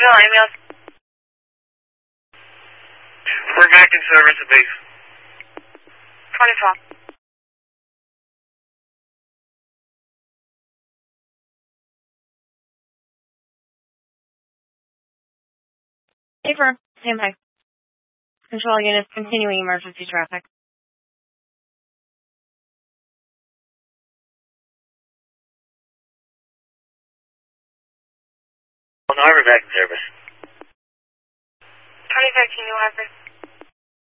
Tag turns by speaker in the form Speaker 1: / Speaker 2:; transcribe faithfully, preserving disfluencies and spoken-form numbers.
Speaker 1: Jacksonville, ambulance.
Speaker 2: We're back in service at base.
Speaker 1: twenty-four.
Speaker 3: Safer. Stand by. Control units continuing emergency traffic.
Speaker 2: Well, now we're back in service.
Speaker 1: twenty thirteen New Hartford.